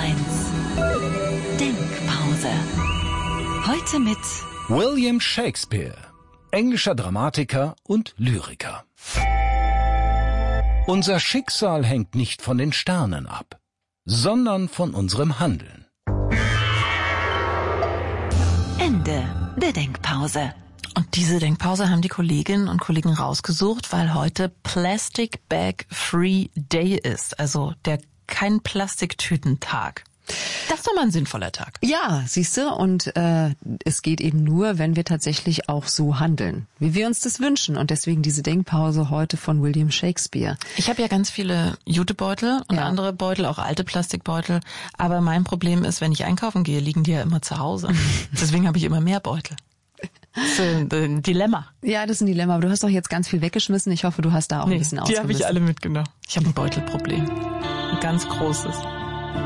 Denkpause. Heute mit William Shakespeare, englischer Dramatiker und Lyriker. Unser Schicksal hängt nicht von den Sternen ab, sondern von unserem Handeln. Ende der Denkpause. Und diese Denkpause haben die Kolleginnen und Kollegen rausgesucht, weil heute Plastic Bag Free Day ist, also der Kein-Plastiktüten-Tag. Das ist doch mal ein sinnvoller Tag. Ja, siehste, und es geht eben nur, wenn wir tatsächlich auch so handeln, wie wir uns das wünschen. Und deswegen diese Denkpause heute von William Shakespeare. Ich habe ja ganz viele Jutebeutel und andere Beutel, auch alte Plastikbeutel. Aber mein Problem ist, wenn ich einkaufen gehe, liegen die ja immer zu Hause. Deswegen habe ich immer mehr Beutel. Das ist ein Dilemma. Ja, das ist ein Dilemma. Aber du hast doch jetzt ganz viel weggeschmissen. Ich hoffe, du hast da auch ein bisschen ausgemistet. Die habe ich alle mitgenommen. Ich habe ein Beutelproblem. Ein ganz großes.